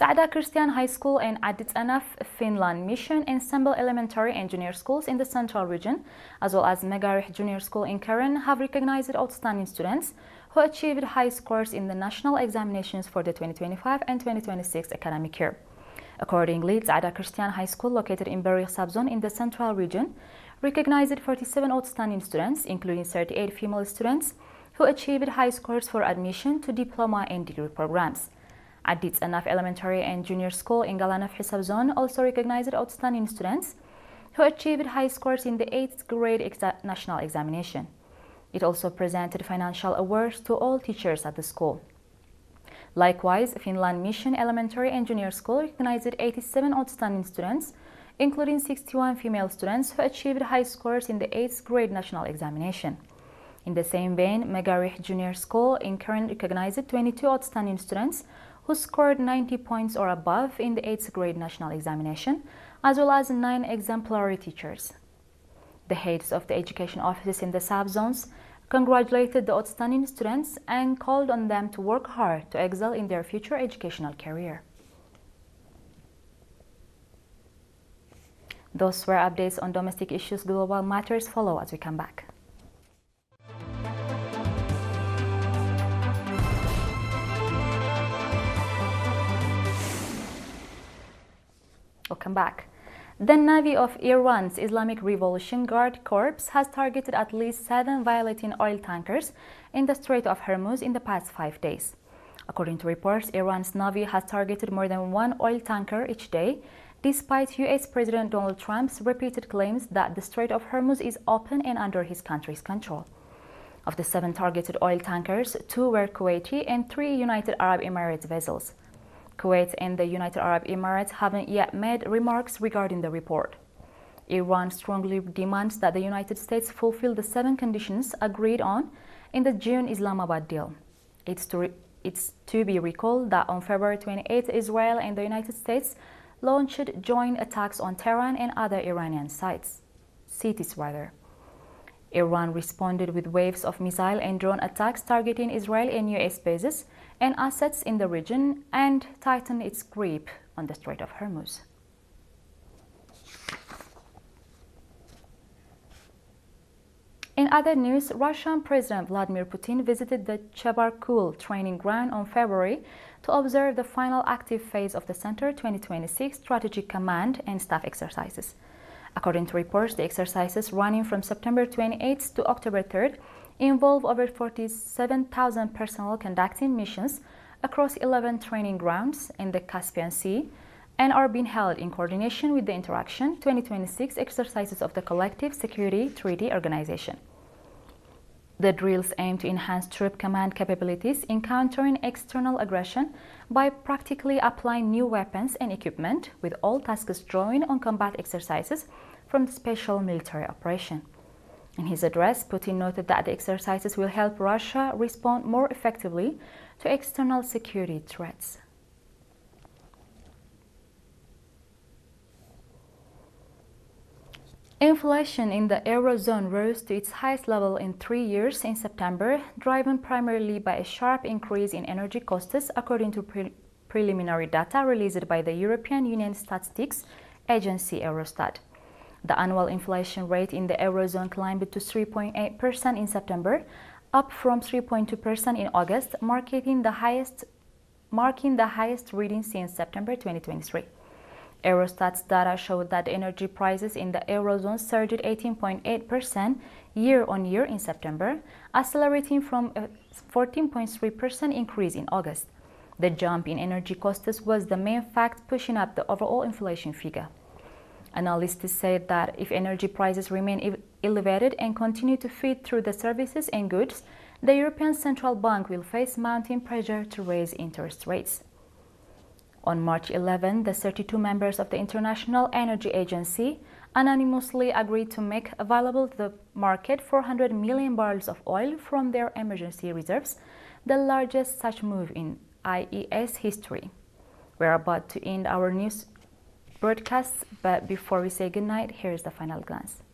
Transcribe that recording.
Saada Christian High School and Adit Anaf Finland Mission and Sambal Elementary and Junior Schools in the Central Region, as well as Megarih Junior School in Karen, have recognized outstanding students who achieved high scores in the national examinations for the 2025 and 2026 academic year. Accordingly, Saada Christian High School, located in Berih subzone in the Central Region, recognized 47 outstanding students, including 38 female students, who achieved high scores for admission to diploma and degree programs. Adit Anaf Elementary and Junior School in Galanaf subzone also recognized outstanding students who achieved high scores in the 8th grade national examination. It also presented financial awards to all teachers at the school. Likewise, Finland Mission Elementary and Junior School recognized 87 outstanding students, including 61 female students who achieved high scores in the 8th grade national examination. In the same vein, Megarih Junior School in Karen recognized 22 outstanding students who scored 90 points or above in the 8th grade national examination, as well as 9 exemplary teachers. The heads of the education offices in the subzones congratulated the outstanding students and called on them to work hard to excel in their future educational career. Those were updates on domestic issues. Global matters follow as we come back. Welcome back. The Navy of Iran's Islamic Revolution Guard Corps has targeted at least 7 violating oil tankers in the Strait of Hormuz in the past 5 days. According to reports, Iran's Navy has targeted more than 1 oil tanker each day, despite US President Donald Trump's repeated claims that the Strait of Hormuz is open and under his country's control. Of the 7 targeted oil tankers, 2 were Kuwaiti and 3 United Arab Emirates vessels. Kuwait and the United Arab Emirates haven't yet made remarks regarding the report. Iran strongly demands that the United States fulfill the 7 conditions agreed on in the June Islamabad deal. It's to be recalled that on February 28, Israel and the United States launched joint attacks on Tehran and other Iranian cities. Iran responded with waves of missile and drone attacks targeting Israel and US bases and assets in the region and tightened its grip on the Strait of Hormuz. In other news, Russian President Vladimir Putin visited the Chebarkul training ground on February to observe the final active phase of the Center 2026 Strategic Command and Staff exercises. According to reports, the exercises running from September 28th to October 3rd involve over 47,000 personnel conducting missions across 11 training grounds in the Caspian Sea and are being held in coordination with the Interaction 2026 exercises of the Collective Security Treaty Organization. The drills aim to enhance troop command capabilities in countering external aggression by practically applying new weapons and equipment, with all tasks drawing on combat exercises from the special military operation. In his address, Putin noted that the exercises will help Russia respond more effectively to external security threats. Inflation in the Eurozone rose to its highest level in 3 years in September, driven primarily by a sharp increase in energy costs, according to preliminary data released by the European Union Statistics Agency Eurostat. The annual inflation rate in the Eurozone climbed to 3.8% in September, up from 3.2% in August, marking the highest reading since September 2023. Eurostat's data showed that energy prices in the Eurozone surged 18.8% year-on-year in September, accelerating from a 14.3% increase in August. The jump in energy costs was the main fact pushing up the overall inflation figure. Analysts said that if energy prices remain elevated and continue to feed through the services and goods, the European Central Bank will face mounting pressure to raise interest rates. On March 11, the 32 members of the International Energy Agency unanimously agreed to make available to the market 400 million barrels of oil from their emergency reserves, the largest such move in IEA's history. We're about to end our news broadcasts, but before we say goodnight, here's the final glance.